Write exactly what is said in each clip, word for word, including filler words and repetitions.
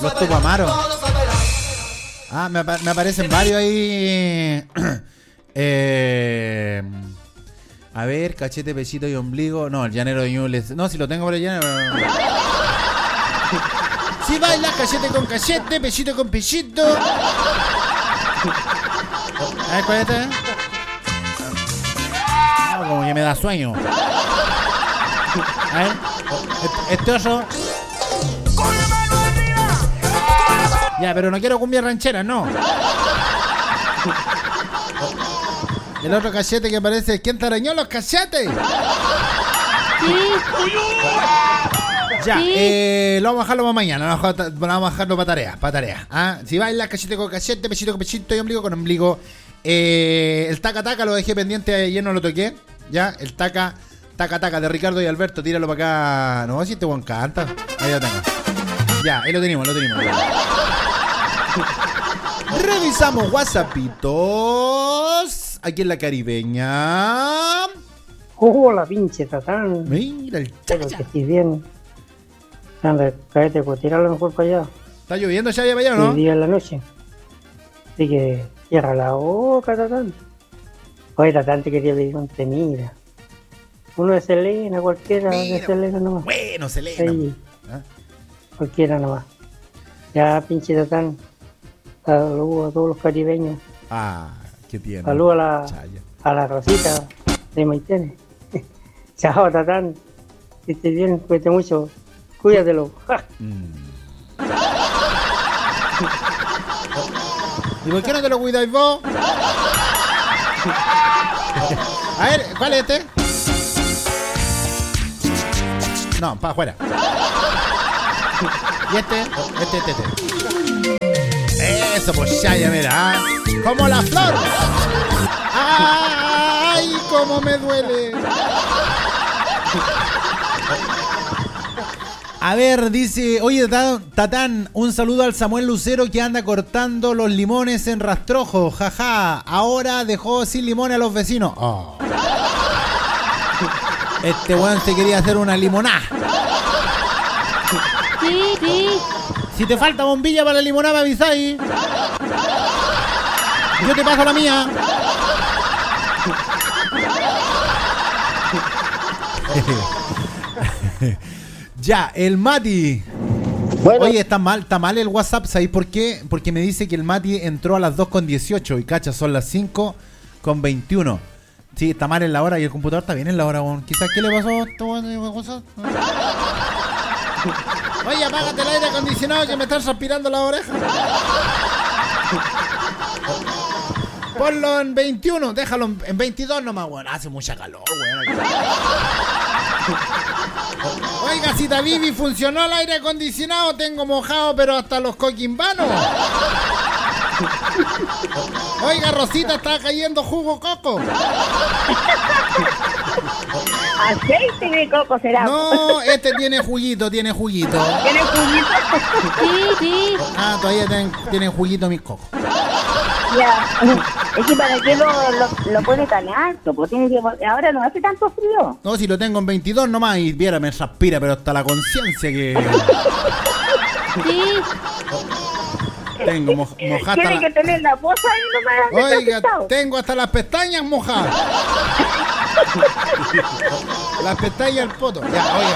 Los Tupamaros. Ah, me, apa- me aparecen varios ahí. eh, a ver, cachete, pechito y ombligo. No, el llanero de Ñubles. No, si lo tengo por el llanero. Si bailas cachete con cachete, pechito con pechito. A ver, ¿cuál es este? No, como que me da sueño. A ver, este, este otro. Ya, pero no quiero cumbia ranchera, no. El otro cachete que aparece. ¿Quién te arañó los cachetes? Ya, eh, lo vamos a dejarlo para mañana. Lo vamos a dejar- vamos a dejarlo para tareas, para tareas. ¿Ah? Si bailas cachete con cachete, pechito con pechito y ombligo con ombligo. Eh, el taca taca lo dejé pendiente ayer, no lo toqué. Ya, el taca taca taca de Ricardo y Alberto, tíralo para acá. No, si este buen canta. Ahí lo tengo. Ya, ahí lo tenemos, lo tenemos. Revisamos WhatsAppitos. Aquí en la caribeña. Hola, pinche Tatán. Mira el Espero chacha. que estés bien. Anda, cállate, pues tíralo mejor para allá. ¿Está lloviendo ya allá para allá o El no? día en la noche. Así que cierra la boca, Tatán. Oye, Tatán, te quería pedir un temida. Uno de Selena, cualquiera Mira. de Selena nomás. Bueno, Selena. Sí, ¿Ah? cualquiera nomás. Ya, pinche Tatán. Saludos a todos los caribeños. Ah, qué tierno. Saludos a la, Chaya. a la Rosita de Maitene. Chao, Tatán. Que estés bien, cuídate mucho. Cuídatelo. Ja. Mm. ¿Y por qué no te lo cuidáis vos? A ver, ¿cuál es este? No, para afuera. ¿Y este? Este, este, este. Eso, pues ya, ya mira. ¿Ah? Como la flor. ¡Ay, cómo me duele! A ver, dice, oye Tatán, Tatán, un saludo al Samuel Lucero que anda cortando los limones en rastrojo, jaja, ahora dejó sin limones a los vecinos. Oh. Este weón se quería hacer una limonada. Sí, sí. Si te falta bombilla para la limonada, me avisáis. Yo te paso la mía. Ya, el Mati. Bueno, Oye, está mal, está mal el WhatsApp, ¿sabéis por qué? Porque me dice que el Mati entró a las dos con dieciocho y cacha, son las cinco con veintiuno. Sí, está mal en la hora y el computador está bien en la hora, weón. Quizás, ¿qué le pasó a esta cosa? Oye, apágate el aire acondicionado que me están aspirando la oreja. Ponlo en veintiuno, déjalo en- en veintidós nomás, weón. Hace mucha calor, weón. Oiga, si Vivi funcionó el aire acondicionado, tengo mojado, pero hasta los coquimbanos. Oiga, Rosita, está cayendo jugo coco. Aceite de coco será. No, este tiene juguito, tiene juguito. ¿Tiene juguito? Sí, sí. Ah, todavía ten- tiene juguito mis cocos. Ya. Es que para qué lo, lo, lo pone tan alto, pues tiene que, ahora no hace tanto frío. No, si lo tengo en veintidós nomás y viera, me transpira, pero hasta la conciencia que Sí. tengo mo mojada. Tiene que tener la poza ahí nomás. Oiga, descansado. tengo hasta las pestañas mojadas. Las pestañas y el poto. Ya, oiga.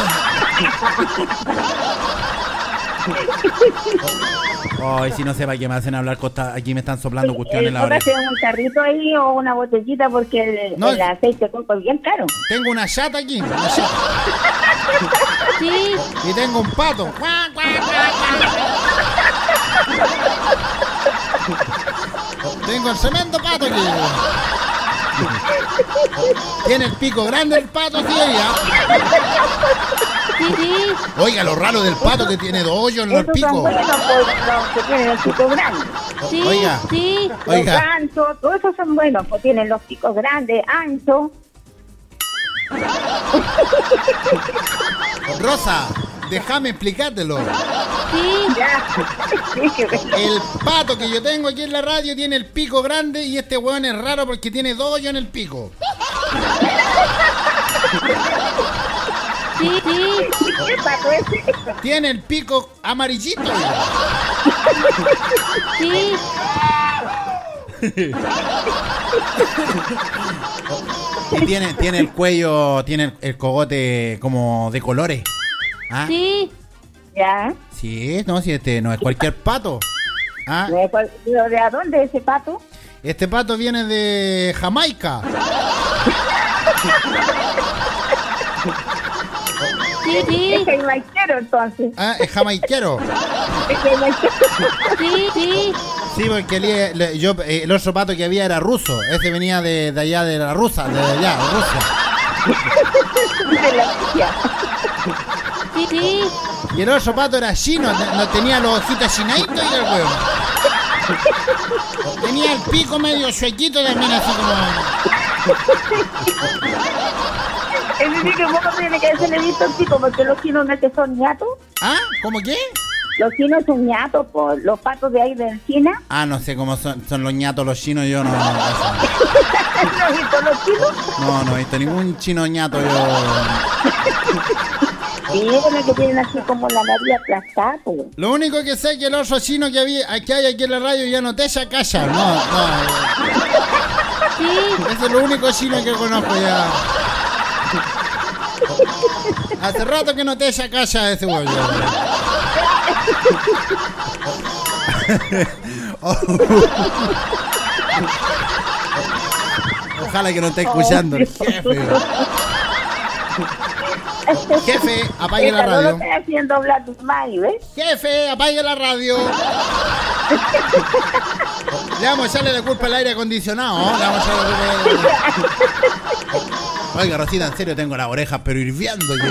Ay, si no sé para qué me hacen hablar costa, aquí me están soplando cuestiones en la oreja. Póngase un tarrito ahí o una botellita porque el, No, el aceite de coco es bien caro. Tengo una chata aquí, una chata. Sí. Y tengo un pato. Cuac, cuac, cuac, cuac. Tengo el cemento pato aquí. Tiene el pico grande el pato, sí, oiga. Sí, sí. Oiga, lo raro del pato que tiene dos hoyos en el Esos son pico. buenos pues, los que tienen el pico grande. Sí, Oiga. sí. Los Oiga, gansos, todos esos son buenos, pues tienen los picos grandes, anchos. Rosa, déjame explicártelo. Sí. Ya. Sí, que bueno. El pato que yo tengo aquí en la radio tiene el pico grande y este weón es raro porque tiene dos hoyos en el pico. sí, sí, ¿Qué pato ese? Tiene el pico amarillito. sí, Y tiene, tiene el cuello, tiene el, el cogote como de colores. ¿Ah? sí, Ya. Sí, no, si este no es cualquier pato. ¿Ah? ¿De cuál- pero de a dónde ese pato? Este pato viene de Jamaica. sí, sí, Es el maicero, entonces. Ah, es jamaiquero. Es el maicero. sí, sí, Sí, porque el, le- yo, eh, el otro pato que había era ruso. Ese venía de, de allá de la rusa, de allá, de Rusia. De la Rusia. sí, sí, Y el otro pato era chino, te- no tenía los ojitos chinaditos y el huevo. Tenía el pico medio chuequito también, así como. Es decir, que poco tiene que ser visto el chico, porque los chinos no es que son ñatos. ¿Ah? ¿Cómo qué? Los chinos son ñatos, por los patos de ahí de China. Ah, no sé cómo son, son los ñatos los chinos, yo no. ¿No has visto los chinos? No, no he visto ningún chino ñato, yo. Sí, bueno, que tienen así como la nariz aplastada, pues. Lo único que sé es que el otro chino que, había, que hay aquí en la radio ya no te echa calla. No, no. sí, Ese es lo único chino que conozco ya. Hace rato que no te echa calla ese huevo. Ojalá que no esté escuchando el jefe. Jefe, apague la Esta no lo radio. estoy haciendo hablar tu madre, ¿ves? Jefe, apague la radio. Le vamos a echarle la culpa al aire acondicionado, ¿no? Le vamos a echarle la culpa al- Oiga, Rosita, en serio tengo las orejas pero hirviendo yo.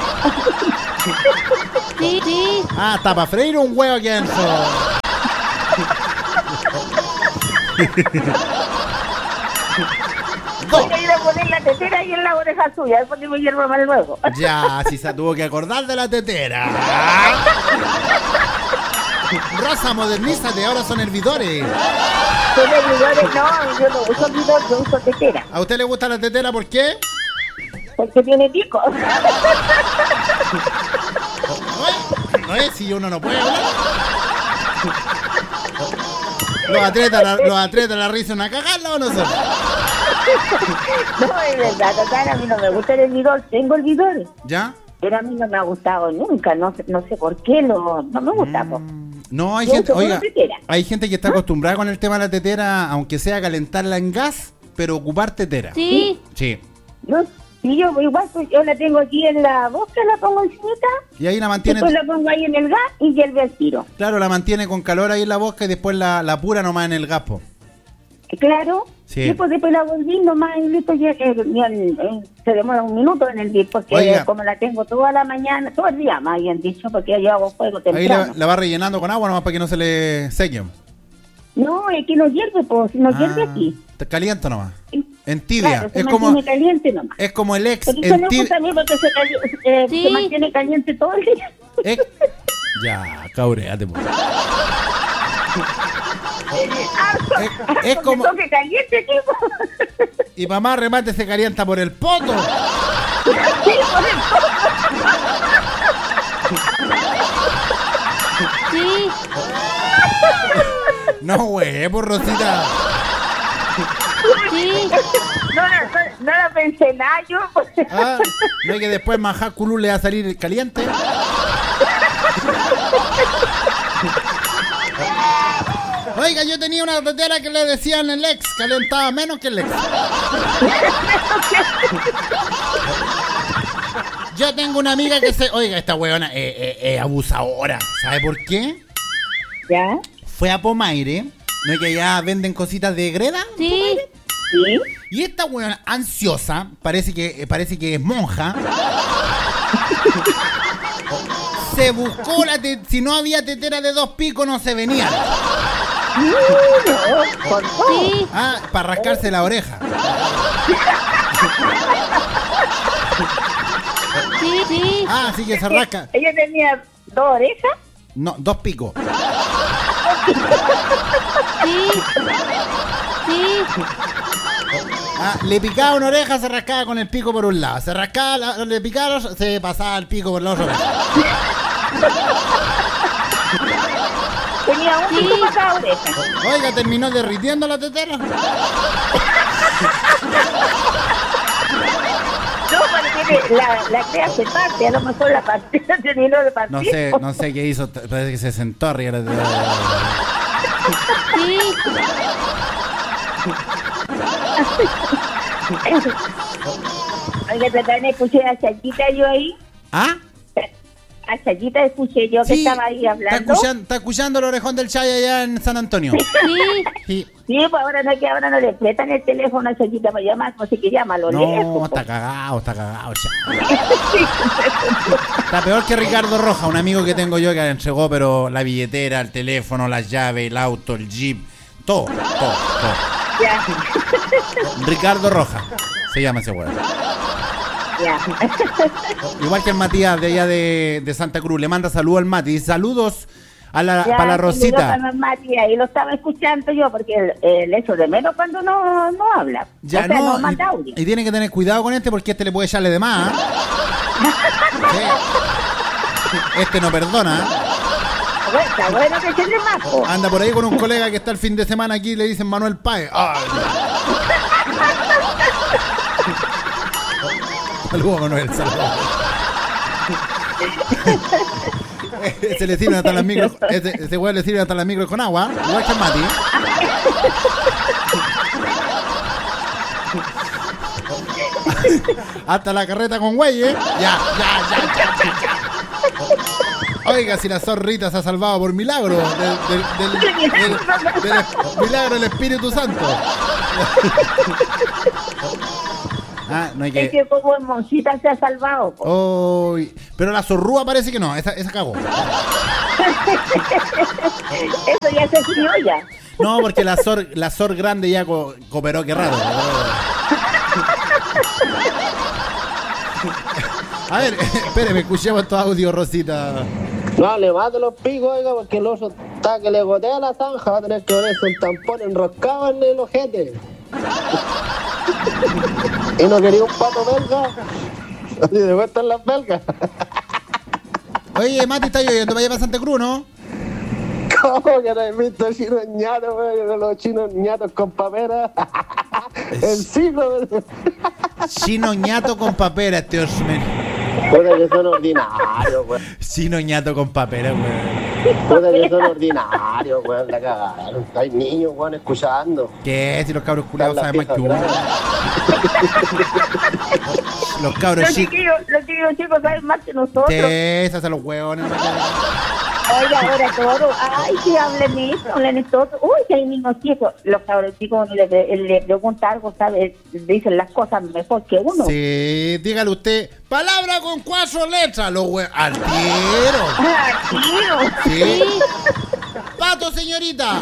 sí, sí, Ah, está para freír un huevo aquí adentro. Voy a ir a poner la tetera ahí en la oreja suya, después que me hiervo mal luego. Ya, si se tuvo que acordar de la tetera. Rosa, modernízate, ahora son hervidores. Son hervidores, no, yo no uso hervidor, yo uso tetera, ¿A usted le gusta la tetera por qué? porque tiene pico. ¿No es? ¿No es? Si uno no puede hablar. Los atletas, la, los atletas la risa una cagada o nosotros. No, es verdad, total, a mí no me gusta el hervidor, tengo hervidores, ¿Ya? pero a mí no me ha gustado nunca, no sé, no sé por qué, no, no me gusta. po. No, hay Yo gente, uso pura oiga, tetera. hay gente que está acostumbrada con el tema de la tetera, aunque sea calentarla en gas, pero ocupar tetera. sí, Sí. Yo, y yo igual, pues, yo la tengo aquí en la boca, la pongo encimita, Y ahí la mantiene, después la pongo ahí en el gas y hierve al tiro. claro, la mantiene con calor ahí en la boca y después la, la pura nomás en el gaspo. Claro, Sí. después, después la volví nomás y listo, ya, eh, ya, eh, se demora un minuto en el día, porque Oiga. eh, como la tengo toda la mañana, todo el día más bien dicho, porque yo hago fuego Ahí temprano. la, la va rellenando con agua nomás para que no se le seque. No, es que no hierve, pues, si no hierve aquí. Te calienta nomás. Sí. En tibia. Claro, se es como mantiene caliente nomás. es como el ex Pero eso en me tibia. gusta a mí porque se, cali- eh, Sí. se mantiene caliente todo el día. Es... Ya, cabreate, po. Es, es como. Toque caliente, tipo. Y mamá remate se calienta por el poto. sí, No, güey, por Rosita. sí, No, no, no, no la pensé nada yo. pues. Ah, no hay que después Majá Culú le va a salir caliente. Oiga, yo tenía una tetera que le decían el ex, calentaba menos que el ex. Yo tengo una amiga que se... Oiga, esta weona es, es- es abusadora. ¿Sabe por qué? ¿Ya? Fue a Pomaire, ¿no es que allá venden cositas de greda? sí, Sí. Y esta weona ansiosa, parece que, eh, parece que es monja, se buscó la te- si no había tetera de dos picos no se venía. Por favor. sí, Ah, para rascarse la oreja. sí, sí, Ah, así que se rasca. Ella tenía dos orejas. No, dos picos. sí, sí, Ah, le picaba una oreja, se rascaba con el pico por un lado. Se rascaba, la- le picaba, se pasaba el pico por la otra oreja. Tenía un pico para cada oreja. Oiga, terminó derritiendo la tetera. No, porque la, la crea se parte, a lo mejor la parte terminó de partir. No sé, no sé qué hizo, parece que se sentó arriba de la tetera. Sí. Oiga, pero también escuché a Chayita yo ahí. ¿Ah? A Chayita escuché yo que Sí, estaba ahí está hablando. escuchando, está escuchando el orejón del Chay allá en San Antonio. Sí. Sí. Sí, pues ahora no es que ahora no le prestan el teléfono a Chayita para llamar, no sé qué llama, lo No, lejos. está cagado, está cagado. Chay. Está peor que Ricardo Roja, un amigo que tengo yo que le entregó, pero la billetera, el teléfono, las llaves, el auto, el jeep, todo, todo, todo. Ya, Ricardo Roja, se llama ese weón. ya. Igual que el Matías de allá de, de Santa Cruz, le manda saludos al Mati. Saludos a la, Ya, para la saludos Rosita. para mamá, tía, y lo estaba escuchando yo porque eh, le echo de menos cuando no, no habla. Ya o sea, no, no manda audio. y, y tiene que tener cuidado con este porque este le puede echarle de más. ¿Ah? Sí. Este no perdona. Bueno, está bueno que se le más, po. Anda por ahí con un colega que está el fin de semana aquí y le dicen Manuel Páez. Ay, saludos, Manuel, saludos. Ese le sirven hasta las micros. Ese, ese weón le sirve hasta las micros con agua. Igual que el Mati. Hasta la carreta con güeyes. Ya, ya, ya, ya, ya, ya. Oiga, si la zorrita se ha salvado por milagro. Del, del, del- del- del milagro del Espíritu Santo. Ah, no hay Es que. que como Moncita se ha salvado, po. Uy, pero la zorrúa parece que no, esa, esa cagó. Eso ya se frío ya. No, porque la zor, la zor grande ya co- cooperó, qué raro. A ver, espéreme, escuchemos estos audios, Rosita. No, le mate los picos, oiga, porque el oso está que le gotea la zanja, va a tener que ponerse un tampón enroscado en el ojete. Y no quería un pato belga. Así de vuelta en las belgas. Oye, Mati, está lloviendo para allá para Santa Cruz, ¿no? ¿Cómo que no he visto chinos ñatos, wey? Los chinos ñatos con papera. El siglo. Chino ñato con papera, Dios mío. Puta que son ordinarios, wey. Chino ñato con papera, güey. Puta que son ordinarios, wey. La cagaron. Hay niños, wey, escuchando. ¿Qué? Si los cabros culiados Están saben las más que viejas uno. graves. Los cabros Los chicos. chiquillos, los chiquillos chicos saben más que nosotros. ¿Qué? Se hacen los huevones. Oiga, ahora todo. Ay, que hablen esto, hablen esto. Uy, que hay niños chicos. Los cabros chicos, uno le, le pregunta algo, ¿sabe? Dicen las cosas mejor que uno. Sí, dígale usted. Palabra con cuatro letras, los hue... Al tiro. Ah, tío. Sí. Pato, señorita.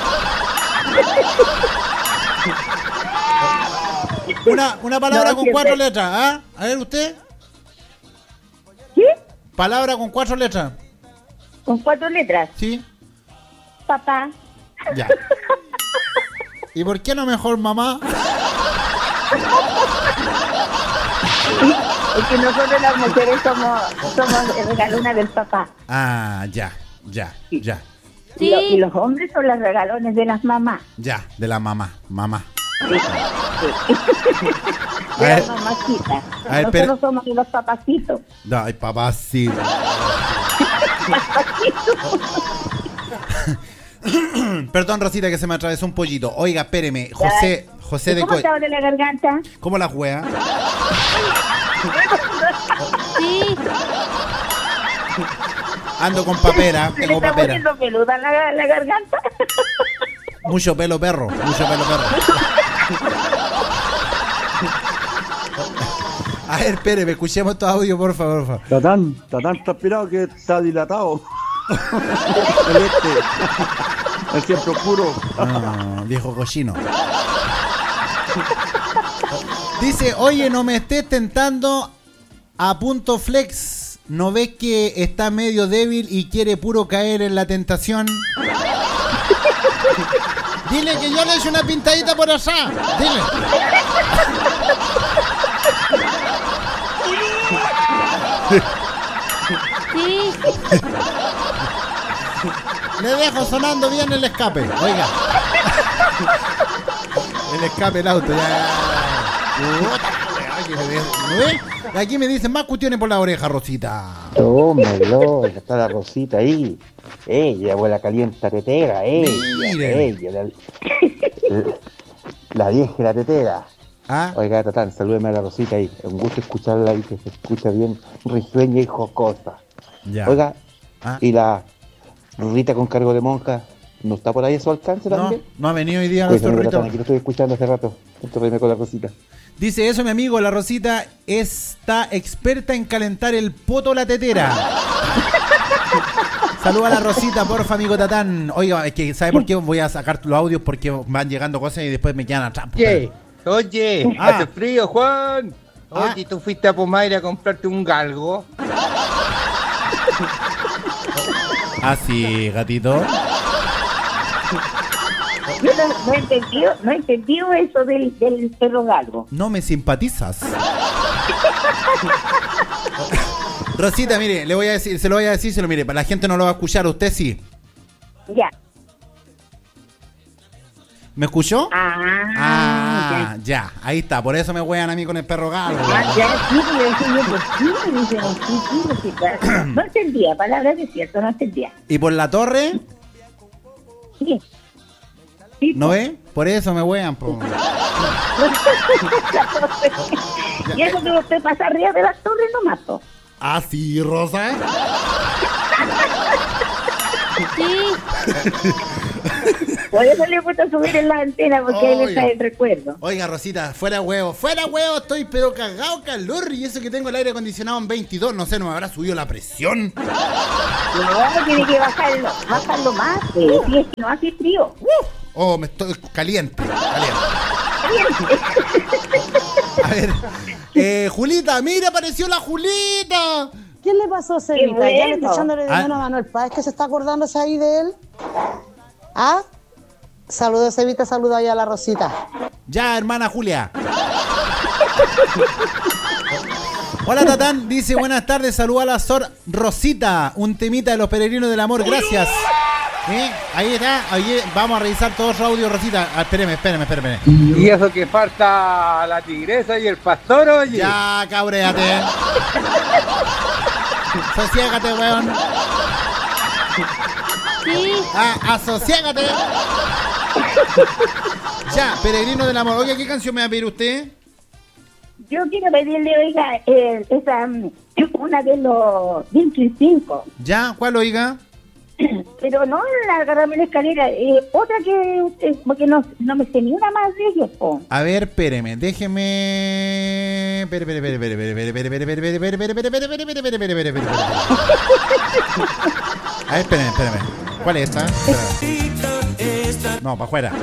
Una, una palabra No, con siempre. cuatro letras, ¿ah? A ver usted. ¿Sí? Palabra con cuatro letras. Con cuatro letras. ¿Sí? Papá. Ya. ¿Y por qué no mejor mamá? Es que nosotros las mujeres somos, somos regalonas del papá. Ah, ya, ya, ya, Y, Sí. lo- y los hombres son las regalones de las mamás. ya. De la mamá, mamá. Sí, sí. A De ver. las mamacitas. A ver, Nosotros pero- somos de los papacitos. Ay, papacito. Perdón, Rosita, que se me atravesó un pollito. Oiga, espéreme. José, José de ¿Cómo Coy. te abre la garganta? ¿Cómo la juega? Sí. Ando con papera, ¿Se le tengo está papera. poniendo peluda la, la garganta? Mucho pelo perro, mucho pelo perro. A ver, espéreme, escuchemos estos audios, por favor, por favor. Está tan, está tan transpirado que está dilatado. El este. El siempre oscuro. Ah, viejo cochino. Dice, oye, no me estés tentando a punto flex. ¿No ves que está medio débil y quiere puro caer en la tentación? Dile que yo le eche una pintadita por allá. Dile. Sí. Le dejo sonando bien el escape. Oiga. El escape, el auto. Ya. Aquí me, ¿no ve? Aquí me dicen más cuestiones por la oreja, Rosita. Tómelo, está la Rosita ahí. Ella, abuela calienta tetera, ella, Mire. ella, la, la, la vieja y la tetera. ¿Ah? Oiga, Tatán, salúdeme a la Rosita ahí. Es un gusto escucharla y que se escucha bien risueña y jocosa. Ya. Oiga, ¿Ah? y la Rita con cargo de monja, ¿no está por ahí a su alcance No, también? no ha venido hoy día Pues, nuestro amigo Rito. Tatán, aquí lo estoy escuchando hace rato. Estoy con la Rosita. Dice eso, mi amigo, la Rosita está experta en calentar el poto la tetera. Saluda a la Rosita, porfa, amigo Tatán. Oiga, es que, ¿sabe por qué voy a sacar los audios? Porque van llegando cosas y después me quedan atrás. Oye, oye, Ah. hace frío, Juan. Ah. Oye, ¿tú fuiste a Pomaire a comprarte un galgo? Ah, sí, gatito. Yo no, no he entendido, no he entendido eso del, del perro galgo. No me simpatizas. Rosita, mire, le voy a decir, se lo voy a decir, se lo mire, para la gente no lo va a escuchar, usted sí. Ya. ¿Me escuchó? Ah, Ah, ya. ya, ahí está, por eso me huean a mí con el perro galgo. Ah, ya, sí, pero eso yo, pues sí, me dicen, sí, sí, sí, sí, claro. No entendía, palabras de cierto, no entendía. ¿Y por la torre? Sí. Sí, ¿No ve? Por eso me huean, po. Y eso que usted pasa arriba de las torres nomás, po. Ah, sí, Rosa. Sí. Por eso le he puesto a subir en la antena, porque ahí le Oiga. está el recuerdo. Oiga, Rosita, fuera huevo, fuera huevo, estoy pero cagado calor y eso que tengo el aire acondicionado en veintidós, no sé, no me habrá subido la presión. No, tiene que bajarlo, bajarlo más, eh. Si es que no hace frío. Oh, me estoy caliente, caliente. A ver, eh, Julita, mira, apareció la Julita. ¿Qué le pasó a Qué Cevita? bueno. Ya le está echándole de Ah. menos a Manuel Páez, que se está acordándose ahí de él. ¿Ah? Saludos, Cevita, saluda ahí a la Rosita. Ya, hermana Julia. Hola, Tatán, dice buenas tardes, saluda a la Sor Rosita, un temita de los peregrinos del amor, gracias. ¿Eh? Ahí está, ahí vamos a revisar todos los audios, Rosita. Ah, espéreme, espéreme, espéreme. Y eso que falta la tigresa y el pastor, oye. Ya, cabréate. Sosiégate, weón. Sí. Ah, asociégate. Ya, peregrino del amor. Oye, ¿qué canción me va a pedir usted? Yo quiero pedirle, oiga, eh, esa, mm, una de los Vinci cinco. Ya, ¿cuál, oiga? Pero no la agarrarme la escalera, eh, otra que usted, porque no, no me sé ni una más de ellos, po. A ver, espéreme, déjeme. Espere, espere, espere, espere, espere, espere, espere, espere, espere, espere, espere, espere, espere, espere, espere, espere, espere, espere. A ver, espéreme, espéreme. ¿Cuál es esta? Espérame. No, para afuera.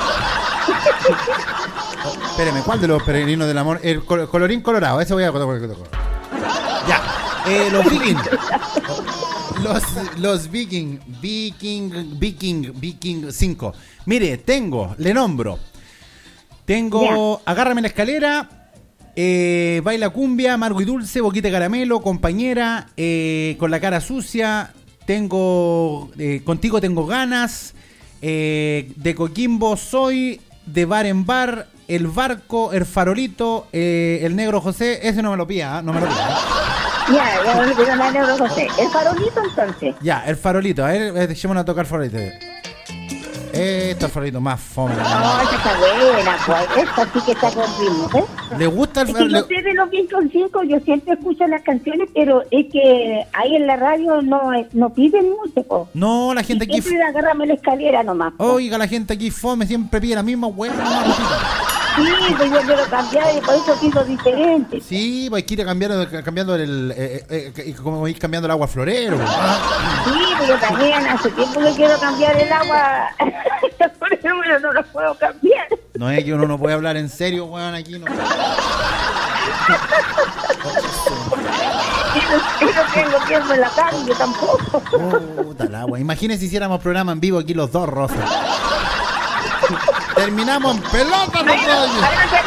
Espéreme, ¿cuál de los peregrinos del amor? El col- colorín colorado, ese voy a. Ya, eh, los vikings. Los, los Viking, Viking, Viking, Viking cinco. Mire, tengo, le nombro. Tengo Agárrame la escalera, eh, Baila cumbia, Amargo y dulce, Boquita de caramelo, Compañera, eh, Con la cara sucia. Tengo, eh, Contigo tengo ganas, eh, De Coquimbo soy, De bar en bar, El barco, El farolito, eh, El negro José. Ese no me lo pida, ¿eh? No me lo pida. Ya, ya, no tengo nada de José. El farolito, entonces. Ya, el farolito. A ver, dejémonos a tocar el farolito. Esto el farolito más fome. No, esta está buena, pues. Esta sí que está con ritmo, ¿eh? ¿Le gusta el Es que yo farolito? sé de los Vinci cinco, yo siempre escucho las canciones, pero es que ahí en la radio no, no piden mucho, po. No, la gente Y aquí. siempre agárrame la escalera nomás, po. Oiga, la gente aquí fome siempre pide la misma hueá. Sí, pues yo quiero cambiar y por eso pido diferente. Sí, pues hay que ir cambiando, cambiando el. Eh, eh, eh, como ir cambiando el agua florero. Ah. Sí, pero también hace tiempo que quiero cambiar el agua. Por eso yo no lo puedo cambiar. No es que uno no puede hablar en serio, weón, aquí no. Sí, y no tengo tiempo en la tarde, yo tampoco. Puta la agua. Imagínense si hiciéramos programa en vivo aquí los dos, Rosa. Terminamos en pelota, no coño.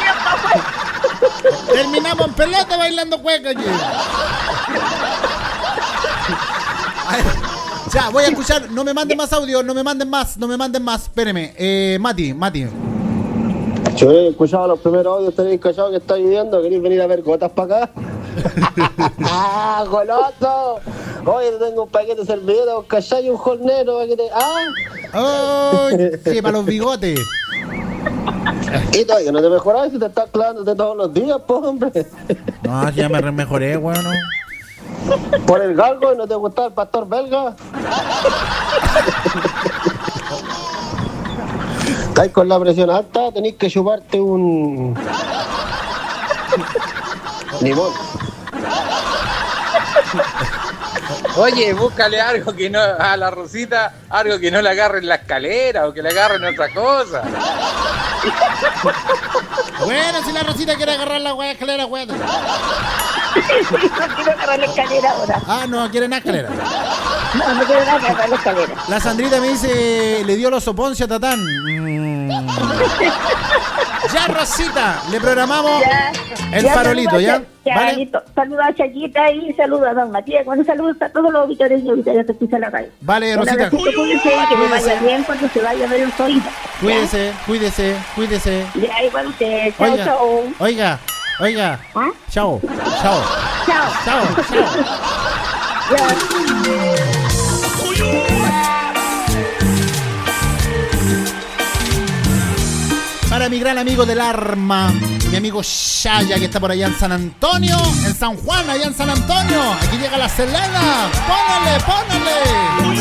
Terminamos en pelota bailando cueca, oye. Ay, ya, voy a escuchar. No me manden más audio, no me manden más, no me manden más. Espéreme. Eh, Mati, Mati. Yo he escuchado los primeros audios, tenéis callado que está lloviendo, ¿queréis venir a ver gotas para acá? ¡Ah, goloso! Oye, te tengo un paquete de servilletas, un callado y un jornero para que te... ¡Ah! ¡Oh! Sí, para los bigotes. Y todavía no te mejoras si te estás clavándote todos los días, pues, hombre. No, ya me re- mejoré, bueno. Por el galgo y no te gustaba el pastor belga. Estás con la presión alta, tenés que chuparte un limón. Oye, búscale algo que no, a la Rosita, algo que no le agarre en la escalera o que le agarre en otra cosa. Bueno, si la Rosita quiere agarrar la hueá escalera, hueá. No quiero agarrar la escalera ahora. Ah, no, quiere una escalera. No, no quiero agarrar la escalera. La Sandrita me dice, le dio los soponcios a Tatán. Mm. Ya, Rosita, le programamos Ya, el ya, farolito, saluda a ¿ya? Cha- ya, ¿Vale? listo. Saluda a Chayita y saluda a Don Matías. Bueno, saludos a todos los auditores y auditoras que escuchan la radio. Vale, Un Rosita. abracito, cuídese, que le vaya bien cuando se vaya a ver el solito. Cuídese, cuídese, cuídese. Ya, igual usted. Chao, Oiga, chao. oiga, oiga. ¿Ah? Chao, chao, Chao. chao, chao. Ya. Para mi gran amigo del arma, mi amigo Shaya, que está por allá en San Antonio, en San Juan, allá en San Antonio. Aquí llega la Selena. Póngale, póngale.